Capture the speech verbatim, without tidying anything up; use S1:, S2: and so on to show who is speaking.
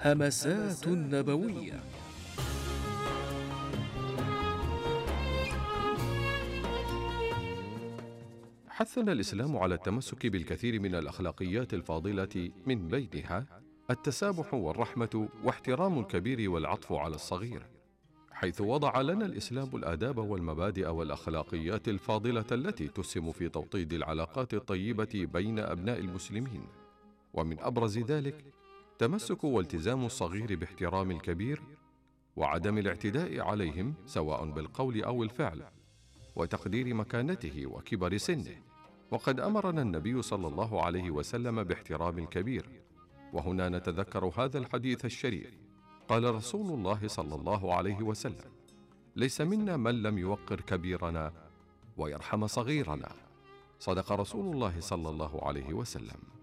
S1: همسات نبوية.
S2: حثنا الإسلام على التمسك بالكثير من الأخلاقيات الفاضلة، من بينها التسامح والرحمة واحترام الكبير والعطف على الصغير، حيث وضع لنا الإسلام الآداب والمبادئ والأخلاقيات الفاضلة التي تسهم في توطيد العلاقات الطيبة بين أبناء المسلمين. ومن أبرز ذلك تمسك والتزام الصغير باحترام الكبير وعدم الاعتداء عليهم سواء بالقول أو الفعل، وتقدير مكانته وكبر سنه. وقد أمرنا النبي صلى الله عليه وسلم باحترام الكبير، وهنا نتذكر هذا الحديث الشريف. قال رسول الله صلى الله عليه وسلم: ليس منا من لم يوقر كبيرنا ويرحم صغيرنا. صدق رسول الله صلى الله عليه وسلم.